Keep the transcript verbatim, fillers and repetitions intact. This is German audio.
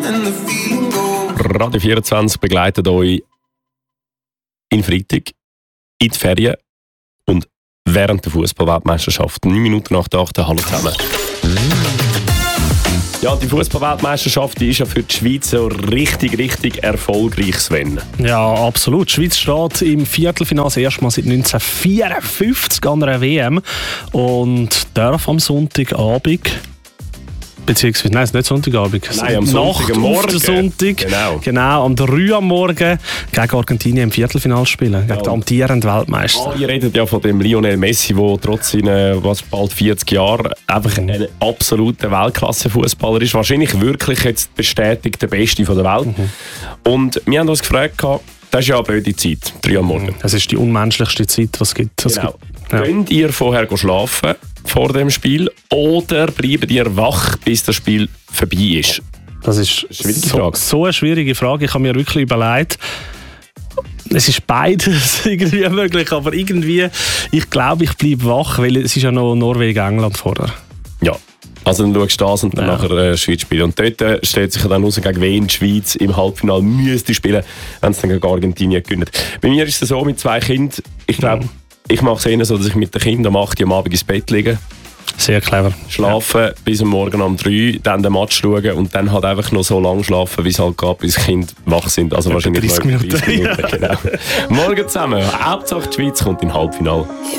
Radio vierundzwanzig begleitet euch in Freitag, in die Ferien und während der Fußball-Weltmeisterschaft. neun Minuten nach der acht. Hallo zusammen. Ja, die Fußball-Weltmeisterschaft ist ja für die Schweiz so richtig, richtig erfolgreich, Sven. Ja, absolut. Die Schweiz steht im Viertelfinale das erste Mal seit neunzehnhundertvierundfünfzig an einer W M und darf am Sonntagabend, beziehungsweise, nein, es ist nicht Sonntagabend, nein, am Sonntagmorgen. Sonntag, genau. genau, am drei am Morgen gegen Argentinien im Viertelfinale spielen, gegen ja, den amtierenden Weltmeister. Ihr redet ja von dem Lionel Messi, der trotz seiner was, bald vierzig Jahre einfach ein absoluter Weltklasse-Fußballer ist. Wahrscheinlich wirklich jetzt bestätigt der Beste der Welt. Mhm. Und wir haben uns gefragt, das ist ja eine blöde Zeit, drei am Morgen. Das ist die unmenschlichste Zeit, was es gibt. Das genau. gibt. Ja. Könnt ihr vorher schlafen vor dem Spiel oder bleibt ihr wach, bis das Spiel vorbei ist? Das ist schwierige so, Frage. so eine schwierige Frage. Ich habe mir wirklich überlegt, es ist beides irgendwie möglich, aber irgendwie, ich glaube, ich bleibe wach, weil es ist ja noch Norwegen-England vorher. Ja. Also dann schaust du das und dann ja. nachher äh, Schweiz spielen. Und dort äh, stellt sich dann raus, gegen wen die Schweiz im Halbfinale müsste spielen, wenn sie dann gegen Argentinien gewinnen. Bei mir ist es so mit zwei Kindern, ich glaube, mhm. ich mache es eher so, dass ich mit den Kindern um acht Uhr am Abend ins Bett liege. Sehr clever. Schlafen ja. bis am Morgen um drei, dann den Match schauen und dann halt einfach noch so lange schlafen, wie es halt geht, bis die Kinder wach sind. Also wahrscheinlich dreißig Minuten. dreißig Minuten genau. Morgen zusammen. Hauptsache die Schweiz kommt im Halbfinale.